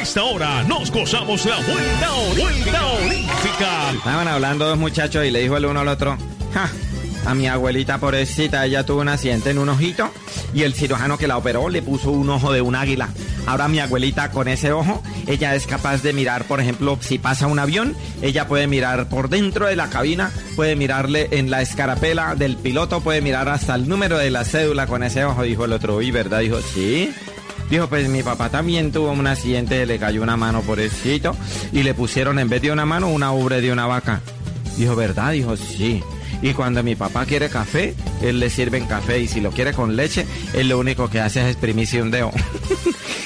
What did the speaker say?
esta hora nos gozamos la vuelta olímpica. Estaban hablando dos muchachos y le dijo el uno al otro: ¡ja! A mi abuelita pobrecita, ella tuvo un accidente en un ojito y el cirujano que la operó le puso un ojo de un águila. Ahora mi abuelita con ese ojo, ella es capaz de mirar, por ejemplo, si pasa un avión, ella puede mirar por dentro de la cabina, puede mirarle en la escarapela del piloto, puede mirar hasta el número de la cédula con ese ojo. Dijo el otro: ¿y verdad? Dijo: sí. Dijo: pues mi papá también tuvo un accidente, le cayó una mano pobrecito y le pusieron en vez de una mano una ubre de una vaca. Dijo: ¿verdad? Dijo: sí. Y cuando mi papá quiere café, él le sirve café, y si lo quiere con leche, él lo único que hace es exprimirse un dedo.